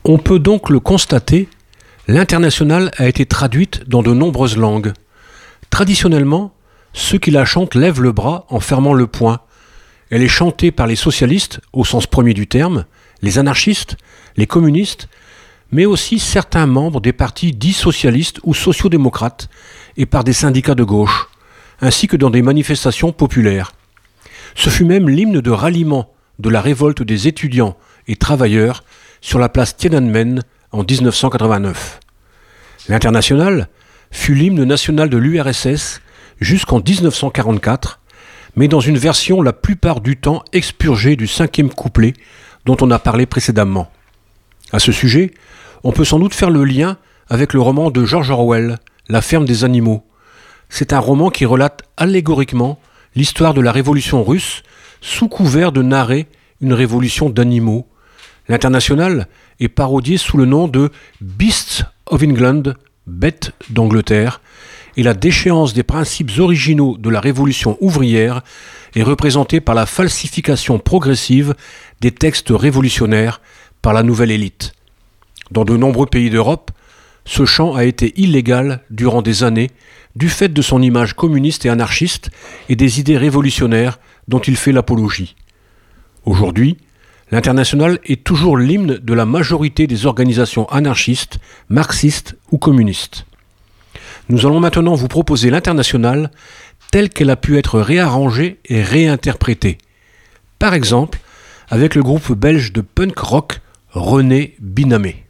On peut donc le constater, l'Internationale a été traduite dans de nombreuses langues. Traditionnellement, ceux qui la chantent lèvent le bras en fermant le poing. Elle est chantée par les socialistes, au sens premier du terme, les anarchistes, les communistes, mais aussi certains membres des partis dits socialistes ou sociodémocrates et par des syndicats de gauche, ainsi que dans des manifestations populaires. Ce fut même l'hymne de ralliement de la révolte des étudiants et travailleurs sur la place Tiananmen en 1989. L'Internationale fut l'hymne national de l'URSS jusqu'en 1944, mais dans une version la plupart du temps expurgée du 5e couplet dont on a parlé précédemment. À ce sujet, on peut sans doute faire le lien avec le roman de George Orwell, La ferme des animaux. C'est un roman qui relate allégoriquement l'histoire de la révolution russe sous couvert de narrer une révolution d'animaux. L'Internationale est parodiée sous le nom de Beasts of England, bêtes d'Angleterre, et la déchéance des principes originaux de la révolution ouvrière est représentée par la falsification progressive des textes révolutionnaires par la nouvelle élite. Dans de nombreux pays d'Europe, ce chant a été illégal durant des années du fait de son image communiste et anarchiste et des idées révolutionnaires dont il fait l'apologie. Aujourd'hui, l'Internationale est toujours l'hymne de la majorité des organisations anarchistes, marxistes ou communistes. Nous allons maintenant vous proposer l'Internationale telle qu'elle a pu être réarrangée et réinterprétée. Par exemple, avec le groupe belge de punk rock René Binamé.